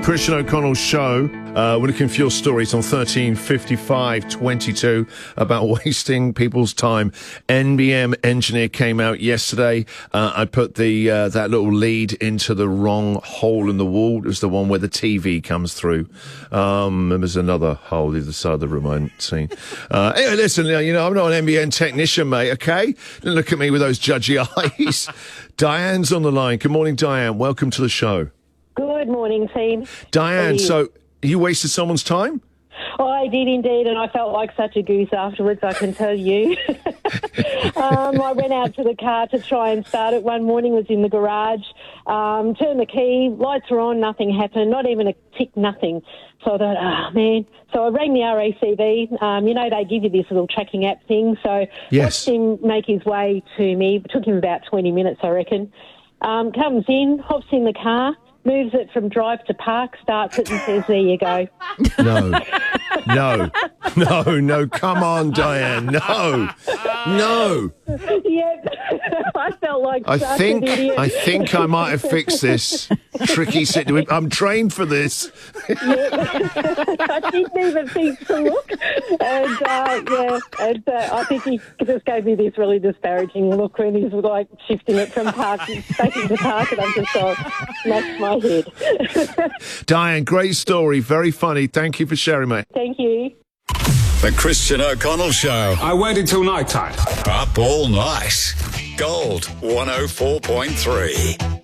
Christian O'Connell Show. We're looking for your stories on 135522 about wasting people's time. NBN engineer came out yesterday. I put the that little lead into the wrong hole in the wall. It was the one where the TV comes through. There's another hole the other side of the room I hadn't seen. Anyway, listen, I'm not an NBN technician, mate, okay? Don't look at me with those judgy eyes. Diane's on the line. Good morning, Diane. Welcome to the show. Good morning, team. Diane, so you wasted someone's time? Oh, I did indeed, and I felt like such a goose afterwards, I can tell you. I went out to the car to try and start it one morning, was in the garage, turned the key, lights were on, nothing happened, not even a tick, nothing. So I thought, man. So I rang the RACV. They give you this little tracking app thing. So yes. Watched him make his way to me. It took him about 20 minutes, I reckon. Comes in, hops in the car, moves it from drive to park, starts it and says, there you go. No, come on, Diane, no. Yep, I felt like I such an idiot. think I might have fixed this tricky situation. I'm trained for this. I didn't even think to look. And I think he just gave me this really disparaging look when he's like shifting it from park back into park, and I'm just like, knocked my head. Diane, great story, very funny. Thank you for sharing, mate. Thank you. The Christian O'Connell Show. I waited till night time. Up all night. Gold 104.3.